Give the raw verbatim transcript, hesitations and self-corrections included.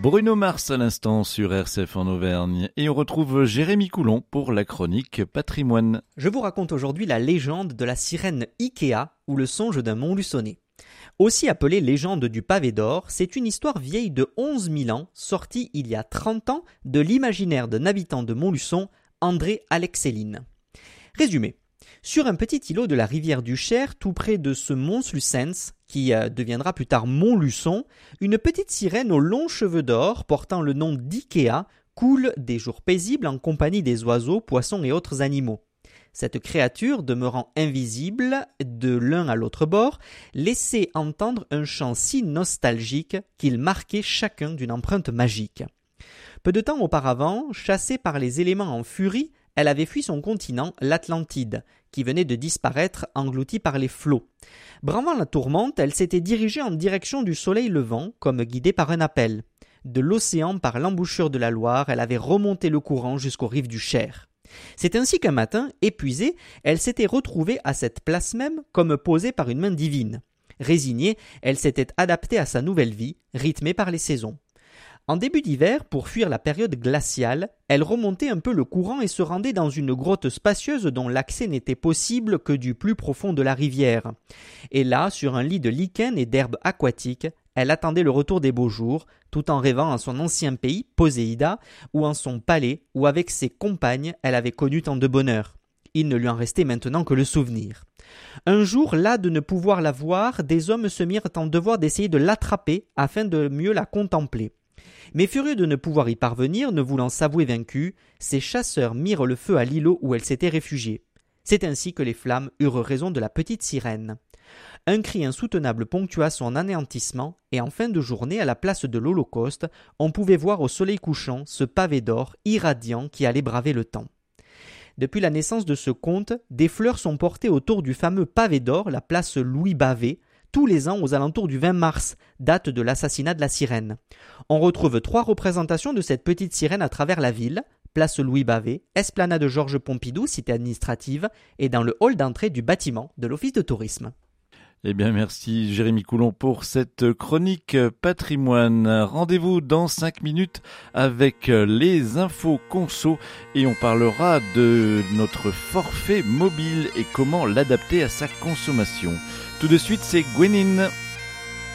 Bruno Mars à l'instant sur R C F en Auvergne et on retrouve Jérémy Coulon pour la chronique patrimoine. Je vous raconte aujourd'hui la légende de la sirène Ikea ou le songe d'un Montluçonais. Aussi appelée légende du pavé d'or, c'est une histoire vieille de onze mille ans, sortie il y a trente ans de l'imaginaire d'un habitant de Montluçon, André Alexeline. Résumé. Sur un petit îlot de la rivière du Cher, tout près de ce Mons-Lucens, qui euh, deviendra plus tard Montluçon, une petite sirène aux longs cheveux d'or, portant le nom d'Ikea, coule des jours paisibles en compagnie des oiseaux, poissons et autres animaux. Cette créature, demeurant invisible de l'un à l'autre bord, laissait entendre un chant si nostalgique qu'il marquait chacun d'une empreinte magique. Peu de temps auparavant, chassée par les éléments en furie, elle avait fui son continent, l'Atlantide, qui venait de disparaître engloutie par les flots. Bravant la tourmente, elle s'était dirigée en direction du soleil levant, comme guidée par un appel. De l'océan par l'embouchure de la Loire, elle avait remonté le courant jusqu'aux rives du Cher. C'est ainsi qu'un matin, épuisée, elle s'était retrouvée à cette place même comme posée par une main divine. Résignée, elle s'était adaptée à sa nouvelle vie, rythmée par les saisons. En début d'hiver, pour fuir la période glaciale, elle remontait un peu le courant et se rendait dans une grotte spacieuse dont l'accès n'était possible que du plus profond de la rivière. Et là, sur un lit de lichen et d'herbes aquatiques, elle attendait le retour des beaux jours, tout en rêvant à son ancien pays, Poséida, ou en son palais, où avec ses compagnes, elle avait connu tant de bonheur. Il ne lui en restait maintenant que le souvenir. Un jour, las de ne pouvoir la voir, des hommes se mirent en devoir d'essayer de l'attraper afin de mieux la contempler. Mais furieux de ne pouvoir y parvenir, ne voulant s'avouer vaincus, ces chasseurs mirent le feu à l'îlot où elle s'était réfugiée. C'est ainsi que les flammes eurent raison de la petite sirène. Un cri insoutenable ponctua son anéantissement, et en fin de journée, à la place de l'Holocauste, on pouvait voir au soleil couchant ce pavé d'or irradiant qui allait braver le temps. Depuis la naissance de ce conte, des fleurs sont portées autour du fameux pavé d'or, la place Louis-Bavet, tous les ans aux alentours du vingt mars, date de l'assassinat de la sirène. On retrouve trois représentations de cette petite sirène à travers la ville, place Louis-Bavet, esplanade Georges Pompidou, cité administrative, et dans le hall d'entrée du bâtiment de l'Office de tourisme. Eh bien, merci Jérémy Coulon pour cette chronique patrimoine. Rendez-vous dans cinq minutes avec les infos conso et on parlera de notre forfait mobile et comment l'adapter à sa consommation. Tout de suite, c'est Gwenin.